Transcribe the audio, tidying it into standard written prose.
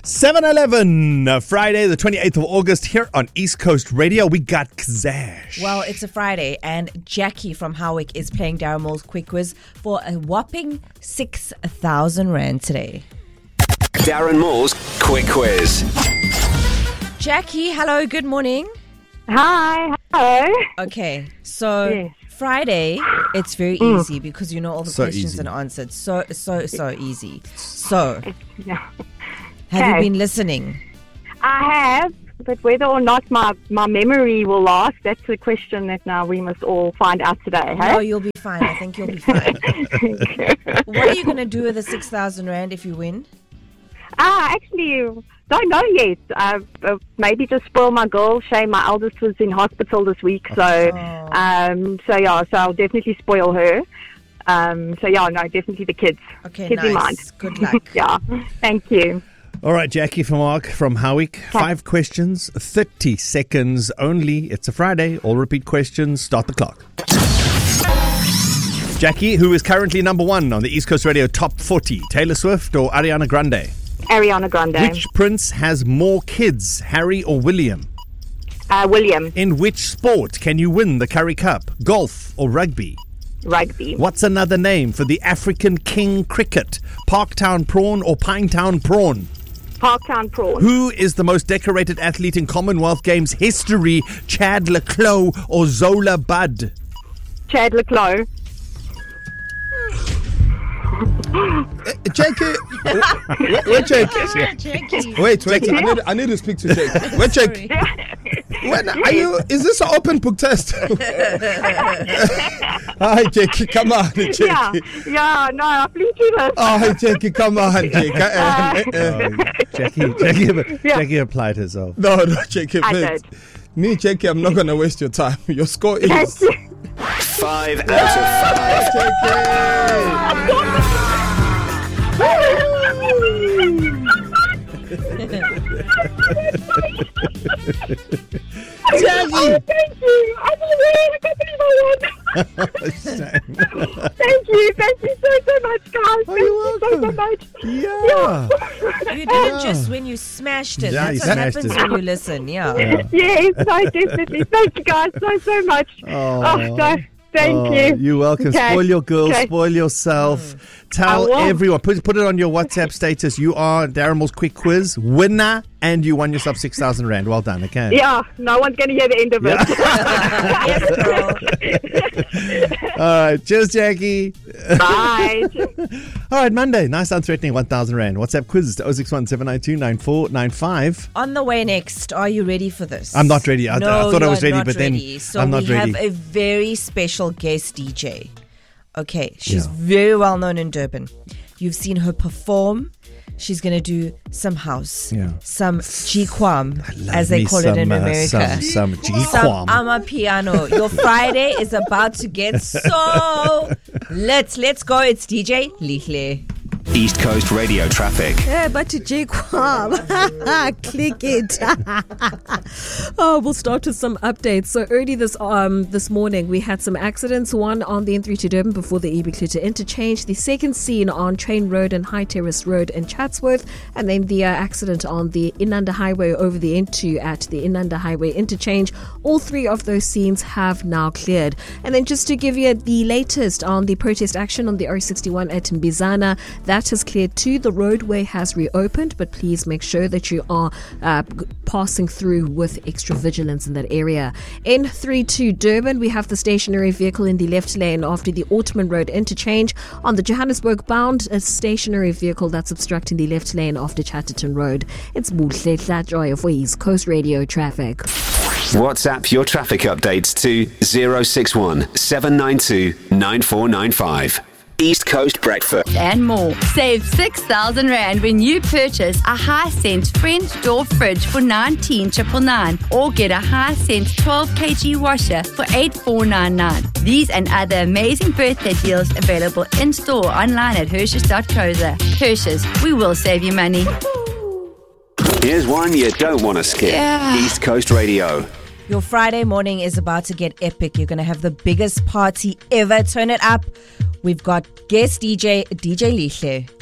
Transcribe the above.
7:11, Friday, the 28th of August, here on East Coast Radio. We got Kzash. Well, it's a Friday, and Jackie from Howick is playing Darren Moore's quick quiz for a whopping 6,000 Rand today. Darren Moore's quick quiz. Jackie, hello, good morning. Hi, hello. Okay, so Yes. Friday, it's very easy because you know all the So questions easy. and answered. So easy. So, Yeah. have you Okay. been listening? I have, but whether or not my memory will last, that's the question that now we must all find out today, No, hey? you'll be fine. I think you'll be fine. What are you going to do with the 6,000 Rand if you win? Actually, don't know yet. Maybe just spoil my girl. Shay, my eldest, was in hospital this week, so I'll definitely spoil her. Definitely the kids. Okay, kids in mind. nice. Good luck. Yeah, thank you. All right, Jackie from Howick. 5 questions, 30 seconds only. It's a Friday. All repeat questions. Start the clock. Jackie, who is currently number 1 on the East Coast Radio Top 40? Taylor Swift or Ariana Grande? Ariana Grande. Which prince has more kids, Harry or William? William. In which sport can you win the Curry Cup? Golf or rugby? Rugby. What's another name for the African king cricket? Parktown prawn or Pinetown prawn? Parktown prawn. Who is the most decorated athlete in Commonwealth Games history? Chad Leclos or Zola Budd? Chad Leclos. Jackie, wait, Jackie. Wait. I need to speak to Jackie. Wait, Jackie. When are you? Is this an open book test? Hi, Jackie. Come on, Jackie. No, please do this. Oh, Jackie, come on, Jackie. Jackie applied herself. No, Jackie. I Please. did. Me, Jackie, I'm not gonna waste your time. Your score is. Thank you. 5 out of 5. Thank you. I can't believe I won. Thank you so much, guys. Thank you so much. Yeah. You didn't just win, you smashed it. Yeah, That's you what smashed happens it. when you listen, yeah. Yes, no, definitely. Thank you, guys, so much. Thank you. You're welcome. Okay. Spoil your girl, Okay. spoil yourself. Tell I will. everyone, put it on your WhatsApp status. You are Darren Moore's quick quiz winner, and you won yourself 6,000 Rand. Well done, okay? Yeah, no one's going to hear the end of it. All right, cheers, Jackie. Bye. All right, Monday, nice unthreatening 1,000 Rand. WhatsApp quiz to 061 792 9495. On the way next, are you ready for this? I'm not ready. I thought I was ready, not but then so I'm not we ready. have a very special guest DJ. Okay, she's very well known in Durban. You've seen her perform. She's going to do some house, some G-Quam, as they call it in America. Some G-Quam. Some Amapiano. Your Friday is about to get so... Let's go. It's DJ Lihle. East Coast Radio traffic. Yeah, but to J-Quam. Click it. We'll start with some updates. So early this morning, we had some accidents. One on the N3 to Durban before the EB Clutter interchange. The second seen on Train Road and High Terrace Road in Chatsworth. And then the accident on the Inanda Highway over the N2 at the Inanda Highway interchange. All 3 of those scenes have now cleared. And then just to give you the latest on the protest action on the R61 at Mbizana, that has cleared too. The roadway has reopened, but please make sure that you are passing through with extra vigilance in that area. N3 to Durban, we have the stationary vehicle in the left lane after the Ottoman Road interchange. On the Johannesburg bound, a stationary vehicle that's obstructing the left lane after Chatterton Road. It's Buhle Tlajoy for East Coast Radio traffic. WhatsApp your traffic updates to 061 792 9495. East Coast Breakfast. And more. Save 6,000 Rand when you purchase a Hisense French door fridge for 19,999 or get a Hisense 12 kg washer for 8,499. These and other amazing birthday deals available in store online at Hershey's.co.za. Hershey's, we will save you money. Here's one you don't want to skip. East Coast Radio. Your Friday morning is about to get epic. You're going to have the biggest party ever. Turn it up. We've got guest DJ Lihle.